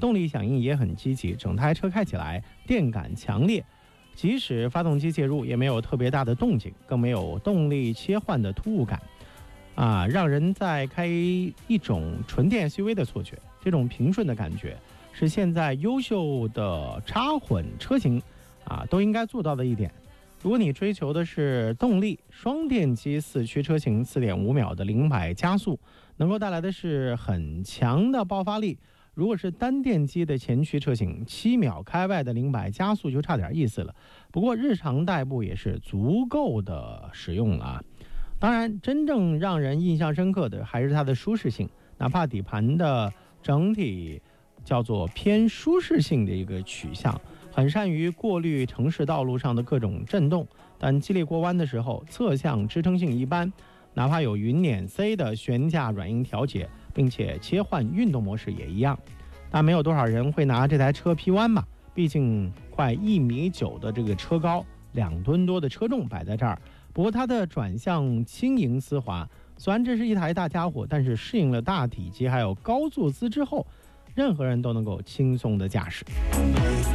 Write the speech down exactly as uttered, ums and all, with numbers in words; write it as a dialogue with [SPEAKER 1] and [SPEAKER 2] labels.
[SPEAKER 1] 动力响应也很积极，整台车开起来电感强烈，即使发动机介入也没有特别大的动静，更没有动力切换的突兀感，啊，让人在开一种纯电 S U V 的错觉。这种平顺的感觉是现在优秀的插混车型啊都应该做到的一点。如果你追求的是动力，双电机四驱车型 四点五 秒的零百加速能够带来的是很强的爆发力，如果是单电机的前驱车型，七秒开外的零百加速就差点意思了。不过日常代步也是足够的使用了啊。当然，真正让人印象深刻的还是它的舒适性，哪怕底盘的整体叫做偏舒适性的一个取向，很善于过滤城市道路上的各种震动，但激烈过弯的时候侧向支撑性一般，哪怕有云辇 C 的悬架软硬调节，并且切换运动模式也一样。但没有多少人会拿这台车 P 弯吧，毕竟快一米九的这个车高，两吨多的车重摆在这儿。不过它的转向轻盈丝滑，虽然这是一台大家伙，但是适应了大体积还有高坐姿之后，任何人都能够轻松的驾驶。